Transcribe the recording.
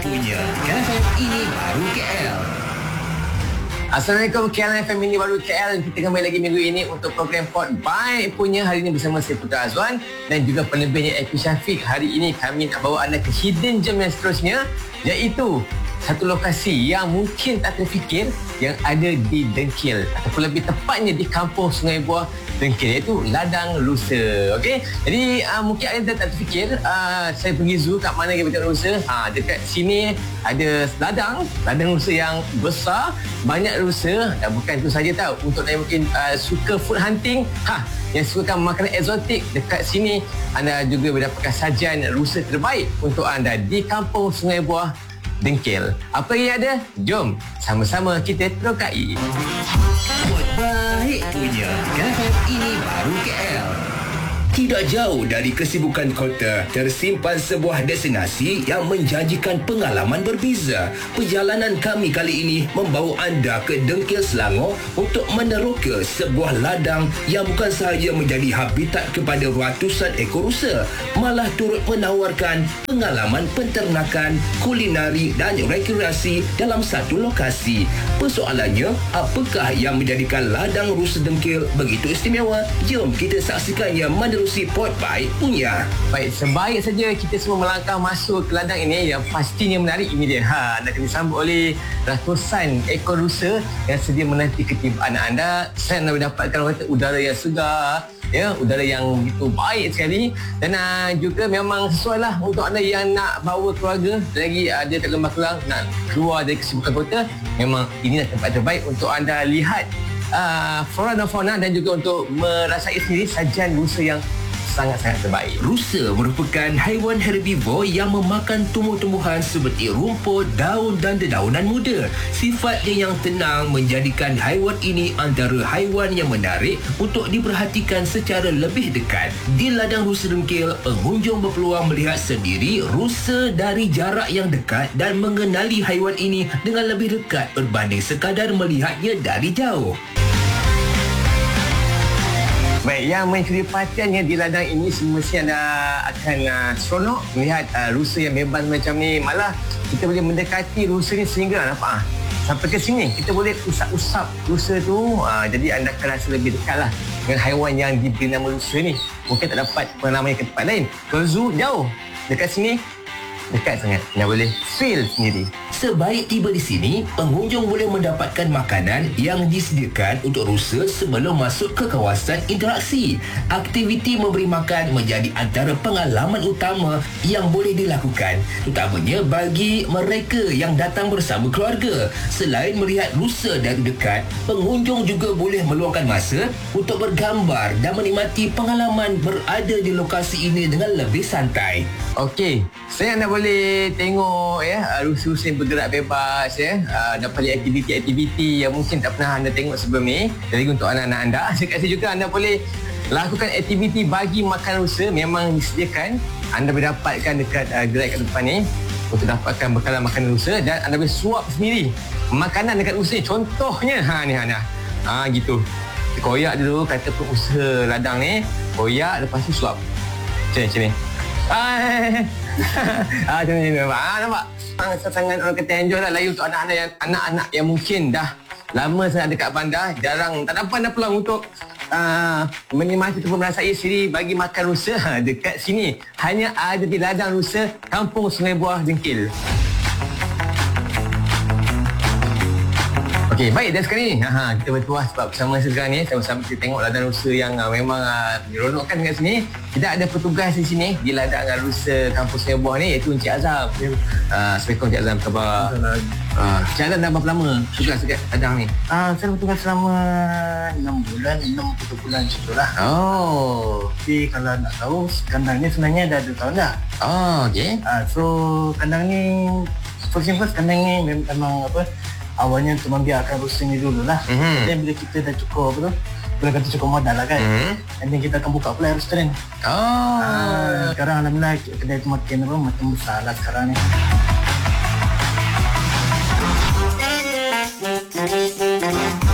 punya KFM ini baru KL. Assalamualaikum, KLFM ini baru KL. Kita kembali lagi minggu ini untuk program Port Baik Punya. Hari ini bersama saya Putra Azwan dan juga penerbitnya Eki Syafiq. Hari ini kami nak bawa anda ke hidden gem yang seterusnya, iaitu satu lokasi yang mungkin tak terfikir yang ada di Dengkil, ataupun lebih tepatnya di kampung Sungai Buah Dengkil, iaitu Ladang Rusa. Okey, jadi mungkin anda tak terfikir saya pergi zoo kat mana kita tengok rusa. Dekat sini ada ladang rusa yang besar, banyak rusa. Dan bukan itu saja tau, untuk yang mungkin suka food hunting, yang suka makanan eksotik, dekat sini anda juga mendapatkan sajian rusa terbaik untuk anda di kampung Sungai Buah Dengkil. Apa yang ada? Jom sama-sama kita terokai. Port Baik Punya KFM ini baru KL. Tidak jauh dari kesibukan kota, tersimpan sebuah destinasi yang menjanjikan pengalaman berbeza. Perjalanan kami kali ini membawa anda ke Dengkil, Selangor untuk meneroka sebuah ladang yang bukan sahaja menjadi habitat kepada ratusan ekor rusa, malah turut menawarkan pengalaman penternakan, kulinari dan rekreasi dalam satu lokasi. Persoalannya, apakah yang menjadikan ladang rusa Dengkil begitu istimewa? Jom kita saksikannya menerusi Port Baik Punya. Baik, sebaik saja kita semua melangkah masuk ke ladang ini, yang pastinya menarik ini dia. Anda akan disambut oleh ratusan ekor rusa yang sedia menanti ketibaan anda. Saya nak mendapatkan udara yang segar, udara yang begitu baik sekali. Dan juga memang sesuai lah untuk anda yang nak bawa keluarga, lagi ada kat Lembah Kelang, nak keluar dari kesibukan kota. Memang inilah tempat terbaik untuk anda lihat flora dan fauna, dan juga untuk merasai sendiri sajian rusa yang sangat-sangat terbaik. Rusa merupakan haiwan herbivor yang memakan tumbuh-tumbuhan seperti rumput, daun dan dedaunan muda. Sifatnya yang tenang menjadikan haiwan ini antara haiwan yang menarik untuk diperhatikan secara lebih dekat. Di Ladang Rusa Dengkil, pengunjung berpeluang melihat sendiri rusa dari jarak yang dekat dan mengenali haiwan ini dengan lebih dekat berbanding sekadar melihatnya dari jauh. Baik, yang mencuri perhatiannya di ladang ini semestinya anda akan seronok melihat rusa yang bebas macam ni. Malah kita boleh mendekati rusa ni sehingga nampak sampai ke sini kita boleh usap-usap rusa tu. Jadi anda akan rasa lebih dekat lah dengan haiwan yang diberi nama rusa ni. Mungkin tak dapat pengalaman ke tempat lain. Ke zoo jauh, dekat sini dekat sangat. Anda boleh feel sendiri. Sebaik tiba di sini, pengunjung boleh mendapatkan makanan yang disediakan untuk rusa sebelum masuk ke kawasan interaksi. Aktiviti memberi makan menjadi antara pengalaman utama yang boleh dilakukan, terutamanya bagi mereka yang datang bersama keluarga. Selain melihat rusa dari dekat, pengunjung juga boleh meluangkan masa untuk bergambar dan menikmati pengalaman berada di lokasi ini dengan lebih santai. Okey, saya anda boleh tengok rusa-rusa yang bergerak bebas, dapat aktiviti-aktiviti yang mungkin tak pernah anda tengok sebelum ni. Jadi untuk anak-anak anda, saya kasi juga anda boleh lakukan aktiviti bagi makan rusa. Memang disediakan, anda boleh dapatkan dekat gerai kat depan ni untuk dapatkan bekalan makanan rusa, dan anda boleh suap sendiri makanan dekat rusa ni. Contohnya ni Hana, gitu, koyak dulu, kata pengusaha ladang ni koyak, lepas tu suap macam ni. Macam ni nampak. Sangat orang kata enjoy lah layu untuk anak-anak yang mungkin dah lama sangat dekat bandar, jarang, tak dapat anda peluang untuk menikmati ataupun merasai sendiri bagi makan rusa. Dekat sini hanya ada di Ladang Rusa, Kampung Sungai Buah Dengkil. Okey, baik, dan sekarang ni kita bertuah sebab bersama sekarang ni sama-sama kita tengok ladang rusa yang memang meronokkan kat sini. Kita ada petugas di sini di Ladang Rusa Kampung Sungai Buah ni, iaitu Encik Azam. Assalamualaikum Encik Azam, khabar? Encik Azam dah berapa lama tugas dekat ladang ni? Saya bertugas selama 6 bulan, 6 bulan macam tu lah. Tapi kalau nak tahu, kandang ni sebenarnya dah 2 tahun dah. Okey. So kandang ni, first kandang ni memang awalnya untuk membiarkan rusa ni dulu lah. Dan bila kita dah cukup boleh kata cukup modal lah kan. And then kita akan buka pula restoran. Sekarang alhamdulillah kedai tu makin besar lah sekarang ni.